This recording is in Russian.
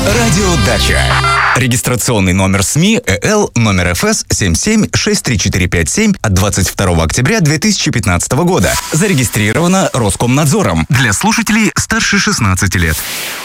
Радио Дача. Регистрационный номер СМИ ЭЛ номер ФС 77-63457 от 22 октября 2015 года. Зарегистрировано Роскомнадзором для слушателей старше 16 лет.